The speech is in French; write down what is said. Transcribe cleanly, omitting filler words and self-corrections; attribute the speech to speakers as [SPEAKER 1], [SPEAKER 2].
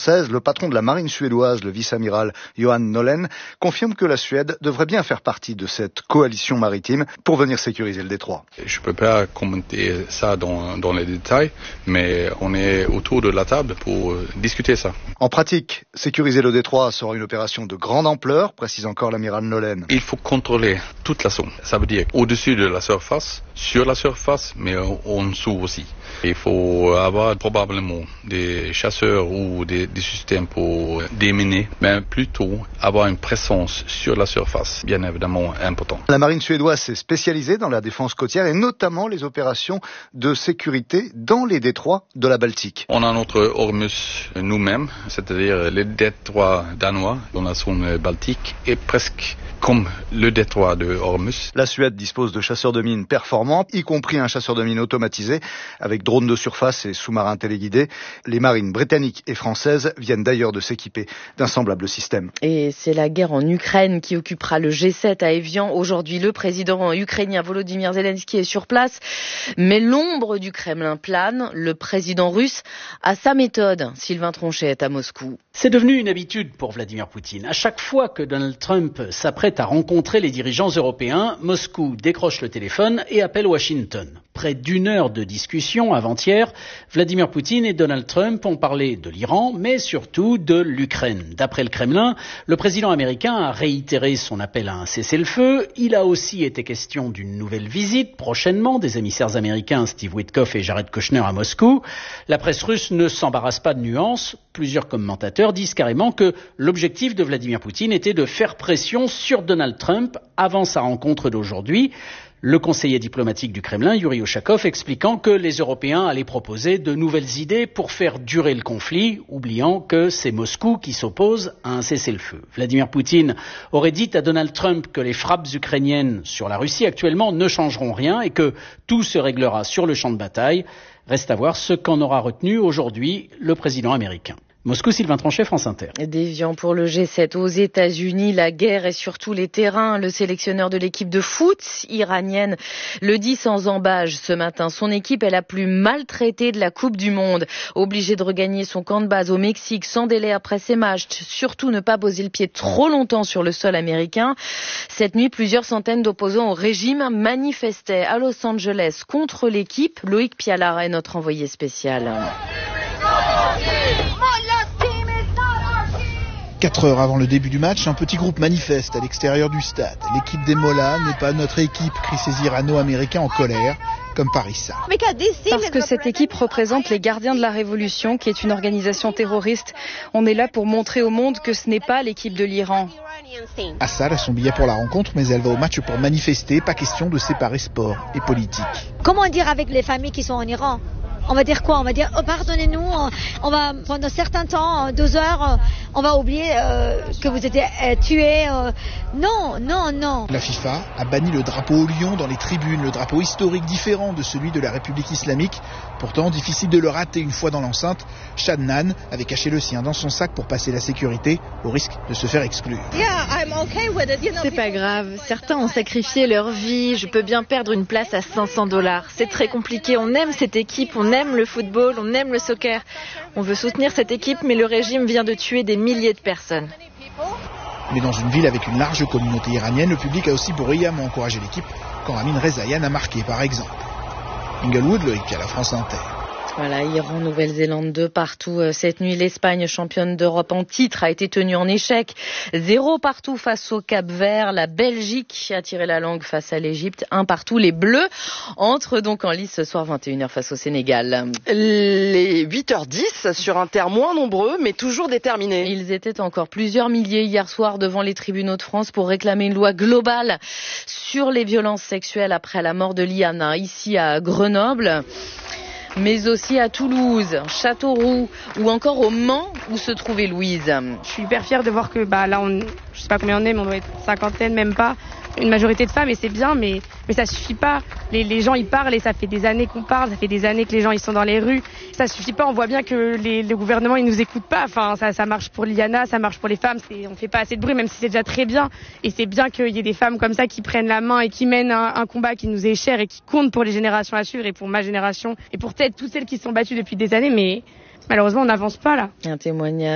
[SPEAKER 1] française, le patron de la marine suédoise, le vice-amiral Johan Nolén, confirme que la Suède devrait bien faire partie de cette coalition maritime pour venir sécuriser le détroit.
[SPEAKER 2] Je ne peux pas commenter ça dans les détails, mais on est autour de la table pour discuter ça.
[SPEAKER 1] En pratique, sécuriser le détroit sera une opération de grande ampleur, précise encore l'amiral Nolén.
[SPEAKER 2] Il faut contrôler toute la zone. Ça veut dire au-dessus de la surface, sur la surface, mais en dessous aussi. Il faut avoir probablement des chasseurs ou des systèmes pour déminer, mais plutôt avoir une présence sur la surface, bien évidemment important.
[SPEAKER 1] La marine suédoise s'est spécialisée dans la défense côtière et notamment les opérations de sécurité dans les détroits de la Baltique.
[SPEAKER 2] On a notre Hormuz nous-mêmes, c'est-à-dire le détroit danois dans la zone baltique est presque comme le détroit de Hormuz.
[SPEAKER 1] La Suède dispose de chasseurs de mines performants, y compris un chasseur de mines automatisé avec drones de surface et sous-marins téléguidés. Les marines britanniques et françaises viennent d'ailleurs de s'équiper d'un semblable système.
[SPEAKER 3] Et c'est la guerre en Ukraine qui occupera le G7 à Évian. Aujourd'hui, le président ukrainien Volodymyr Zelensky est sur place, mais l'ombre du Kremlin plane. Le président russe a sa méthode. Sylvain Tronchet est à Moscou.
[SPEAKER 4] C'est devenu une habitude pour Vladimir Poutine. À chaque fois que Donald Trump s'apprête à rencontrer les dirigeants européens, Moscou décroche le téléphone et appelle Washington. Près d'une heure de discussion avant-hier, Vladimir Poutine et Donald Trump ont parlé de l'Iran, mais surtout de l'Ukraine. D'après le Kremlin, le président américain a réitéré son appel à un cessez-le-feu. Il a aussi été question d'une nouvelle visite prochainement des émissaires américains Steve Witkoff et Jared Kushner à Moscou. La presse russe ne s'embarrasse pas de nuances. Plusieurs commentateurs disent carrément que l'objectif de Vladimir Poutine était de faire pression sur Donald Trump avant sa rencontre d'aujourd'hui. Le conseiller diplomatique du Kremlin, Yuri Ushakov, expliquant que les Européens allaient proposer de nouvelles idées pour faire durer le conflit, oubliant que c'est Moscou qui s'oppose à un cessez-le-feu. Vladimir Poutine aurait dit à Donald Trump que les frappes ukrainiennes sur la Russie actuellement ne changeront rien et que tout se réglera sur le champ de bataille. Reste à voir ce qu'en aura retenu aujourd'hui le président américain. Moscou, Sylvain Tronchet, France Inter.
[SPEAKER 3] Déviant pour le G7 aux États-Unis, la guerre est sur tous les terrains. Le sélectionneur de l'équipe de foot iranienne le dit sans ambages ce matin. Son équipe est la plus maltraitée de la Coupe du Monde. Obligée de regagner son camp de base au Mexique sans délai après ses matchs. Surtout ne pas poser le pied trop longtemps sur le sol américain. Cette nuit, plusieurs centaines d'opposants au régime manifestaient à Los Angeles contre l'équipe. Loïc Pialara est notre envoyé spécial.
[SPEAKER 5] 4 heures avant le début du match, un petit groupe manifeste à l'extérieur du stade. L'équipe des Mollahs n'est pas notre équipe, crient ces Irano-Américains en colère, comme Parissa.
[SPEAKER 6] Parce que cette équipe représente les gardiens de la Révolution, qui est une organisation terroriste. On est là pour montrer au monde que ce n'est pas l'équipe de l'Iran.
[SPEAKER 5] Assad a son billet pour la rencontre, mais elle va au match pour manifester. Pas question de séparer sport et politique.
[SPEAKER 7] Comment dire avec les familles qui sont en Iran ? On va dire quoi ? On va dire pardonnez-nous, on va pendant un certain temps, 2 heures, on va oublier que vous étiez tués. Non.
[SPEAKER 5] La FIFA a banni le drapeau au lion dans les tribunes, le drapeau historique différent de celui de la République islamique. Pourtant, difficile de le rater une fois dans l'enceinte. Shadnan avait caché le sien dans son sac pour passer la sécurité, au risque de se faire exclure.
[SPEAKER 8] C'est pas grave, certains ont sacrifié leur vie, je peux bien perdre une place à $500. C'est très compliqué, on aime cette équipe, on aime le football, on aime le soccer. On veut soutenir cette équipe, mais le régime vient de tuer des milliers de personnes.
[SPEAKER 5] Mais dans une ville avec une large communauté iranienne, le public a aussi bruyamment encouragé l'équipe quand Ramin Rezaïan a marqué par exemple. Inglewood, Loïc, à la France Inter.
[SPEAKER 3] Voilà, Iran, Nouvelle-Zélande 2 partout. Cette nuit, l'Espagne, championne d'Europe en titre, a été tenue en échec. 0 partout face au Cap-Vert. La Belgique a tiré la langue face à l'Égypte. 1 partout. Les Bleus entrent donc en lice ce soir 21h face au Sénégal.
[SPEAKER 9] Les 8h10 sur un terre moins nombreux, mais toujours déterminés.
[SPEAKER 3] Ils étaient encore plusieurs milliers hier soir devant les tribunaux de France pour réclamer une loi globale sur les violences sexuelles après la mort de Liana, ici à Grenoble. Mais aussi à Toulouse, Châteauroux ou encore au Mans où se trouvait Louise.
[SPEAKER 10] Je suis hyper fière de voir que là, je sais pas combien on est, mais on doit être 50aine, même pas. Une majorité de femmes et c'est bien, mais ça suffit pas. Les gens ils parlent et ça fait des années qu'on parle, ça fait des années que les gens ils sont dans les rues. Ça suffit pas, on voit bien que le gouvernement il nous écoute pas. Enfin ça marche pour Liana, ça marche pour les femmes. On fait pas assez de bruit, même si c'est déjà très bien. Et c'est bien qu'il y ait des femmes comme ça qui prennent la main et qui mènent un combat qui nous est cher et qui compte pour les générations à suivre et pour ma génération et pour peut-être toutes celles qui se sont battues depuis des années. Mais malheureusement on n'avance pas là.
[SPEAKER 3] Un témoignage.